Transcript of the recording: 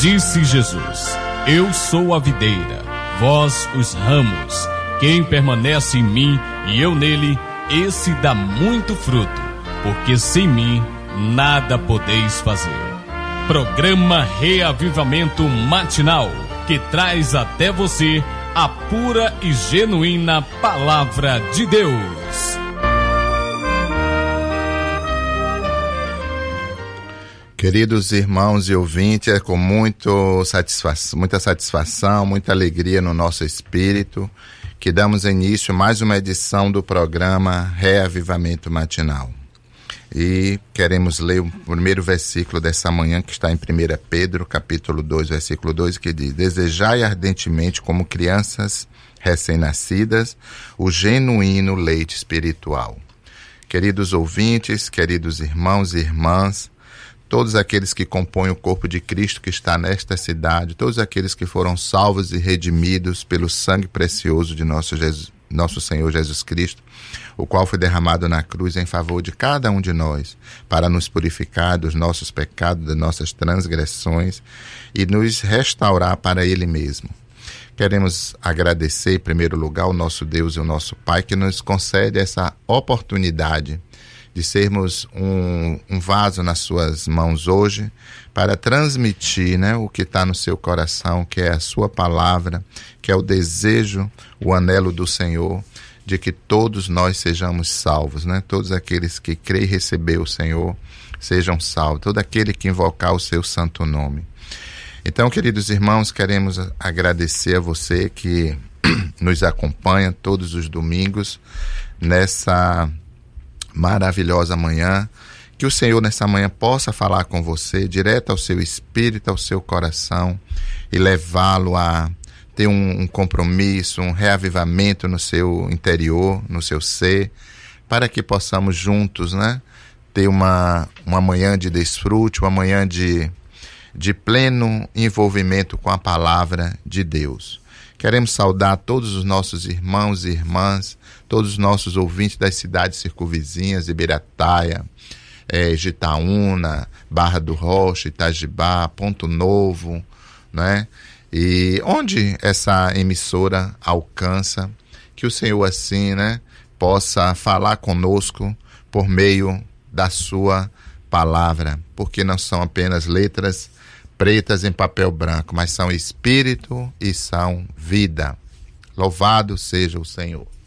Disse Jesus: Eu sou a videira, vós os ramos. Quem permanece em mim e eu nele, esse dá muito fruto, porque sem mim nada podeis fazer. Programa Reavivamento Matinal, que traz até você a pura e genuína Palavra de Deus. Queridos irmãos e ouvintes, é com muita satisfação, muita alegria no nosso espírito que damos início a mais uma edição do programa Reavivamento Matinal. E queremos ler o primeiro versículo dessa manhã, que está em 1 Pedro, capítulo 2, versículo 2, que diz: Desejai ardentemente, como crianças recém-nascidas, o genuíno leite espiritual. Queridos ouvintes, queridos irmãos e irmãs, todos aqueles que compõem o corpo de Cristo que está nesta cidade, todos aqueles que foram salvos e redimidos pelo sangue precioso de nosso Senhor Jesus Cristo, o qual foi derramado na cruz em favor de cada um de nós, para nos purificar dos nossos pecados, das nossas transgressões e nos restaurar para Ele mesmo. Queremos agradecer, em primeiro lugar, ao nosso Deus e ao nosso Pai, que nos concede essa oportunidade de sermos um vaso nas suas mãos hoje, para transmitir, o que está no seu coração, que é a sua palavra, que é o desejo, o anelo do Senhor, de que todos nós sejamos salvos, Todos aqueles que creem e receber o Senhor sejam salvos, todo aquele que invocar o seu santo nome. Então, queridos irmãos, queremos agradecer a você que nos acompanha todos os domingos nessa maravilhosa manhã, que o Senhor nessa manhã possa falar com você direto ao seu espírito, ao seu coração, e levá-lo a ter um compromisso, um reavivamento no seu interior, no seu ser, para que possamos juntos, ter uma manhã de desfrute, uma manhã de pleno envolvimento com a palavra de Deus. Queremos saudar todos os nossos irmãos e irmãs, todos os nossos ouvintes das cidades circunvizinhas, Ibirataia, Jitaúna, Barra do Rocha, Itajibá, Ponto Novo, E onde essa emissora alcança, que o Senhor assim, possa falar conosco por meio da sua palavra, porque não são apenas letras pretas em papel branco, mas são espírito e são vida. Louvado seja o Senhor.